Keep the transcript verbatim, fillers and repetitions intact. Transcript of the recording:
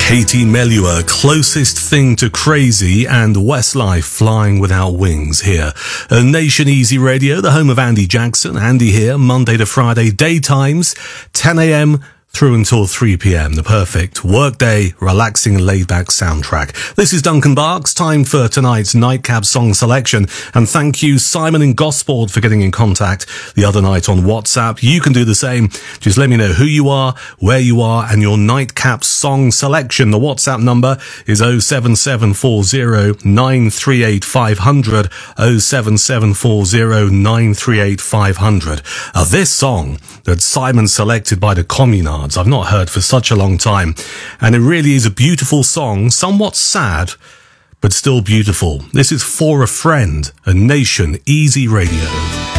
Katie Melua, Closest Thing to Crazy, and Westlife, Flying Without Wings here. A Nation Easy Radio, the home of Andy Jackson. Andy here, Monday to Friday, daytimes, ten a.m. through until three p.m. The perfect workday, relaxing and laid-back soundtrack. This is Duncan Barks. Time for tonight's Nightcap song selection. And thank you, Simon in Gosport, for getting in contact the other night on WhatsApp. You can do the same. Just let me know who you are, where you are, and your Nightcap song selection. The WhatsApp number is oh seven seven four oh nine three eight five hundred, oh seven seven four oh nine three eight five hundred. Uh, this song that Simon selected by the Communards, I've not heard for such a long time, and it really is a beautiful song, somewhat sad, but still beautiful. This is For a Friend, a Nation Easy Radio.